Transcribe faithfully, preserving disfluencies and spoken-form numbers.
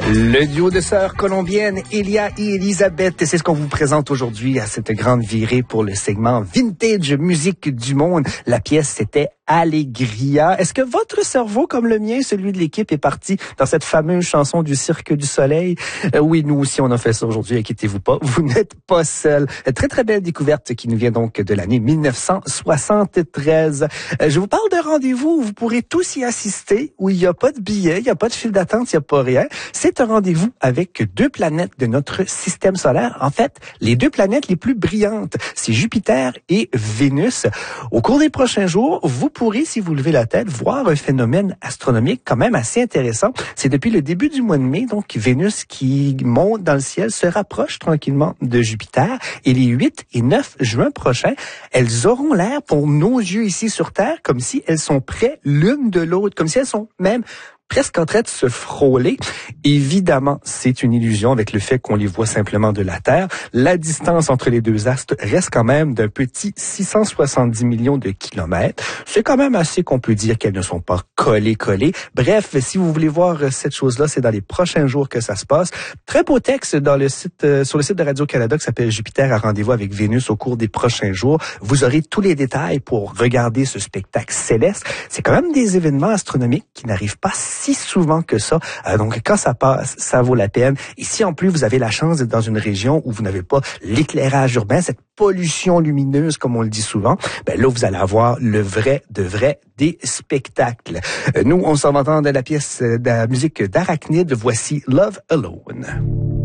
Le duo de sœurs colombiennes, Elia et Elisabeth, c'est ce qu'on vous présente aujourd'hui à cette grande virée pour le segment Vintage Musique du Monde. La pièce, c'était Allegria. Est-ce que votre cerveau, comme le mien, celui de l'équipe, est parti dans cette fameuse chanson du Cirque du Soleil? Euh, oui, nous aussi, on a fait ça aujourd'hui, inquiétez-vous pas, vous n'êtes pas seul. Très, très belle découverte qui nous vient donc de l'année dix-neuf cent soixante-treize. Euh, je vous parle de rendez-vous où vous pourrez tous y assister, où il n'y a pas de billets, il n'y a pas de file d'attente, il n'y a pas rien. C'est un rendez-vous avec deux planètes de notre système solaire. En fait, les deux planètes les plus brillantes, c'est Jupiter et Vénus. Au cours des prochains jours, vous pourrez, si vous levez la tête, voir un phénomène astronomique quand même assez intéressant. C'est depuis le début du mois de mai, donc Vénus qui monte dans le ciel se rapproche tranquillement de Jupiter. Et les huit et neuf juin prochains, elles auront l'air, pour nos yeux ici sur Terre, comme si elles sont près l'une de l'autre, comme si elles sont même presque en train de se frôler. Évidemment, c'est une illusion avec le fait qu'on les voit simplement de la Terre. La distance entre les deux astres reste quand même d'un petit six cent soixante-dix millions de kilomètres. C'est quand même assez qu'on peut dire qu'elles ne sont pas collées, collées. Bref, si vous voulez voir cette chose-là, c'est dans les prochains jours que ça se passe. Très beau texte dans le site, euh, sur le site de Radio-Canada qui s'appelle Jupiter à rendez-vous avec Vénus au cours des prochains jours. Vous aurez tous les détails pour regarder ce spectacle céleste. C'est quand même des événements astronomiques qui n'arrivent pas si souvent que ça. Euh, donc, quand ça passe, ça vaut la peine. Et si en plus, vous avez la chance d'être dans une région où vous n'avez pas l'éclairage urbain, cette pollution lumineuse, comme on le dit souvent, ben là, vous allez avoir le vrai de vrai des spectacles. Euh, nous, on s'en va entendre de la pièce, de la musique d'Arachnid. Voici Love Alone.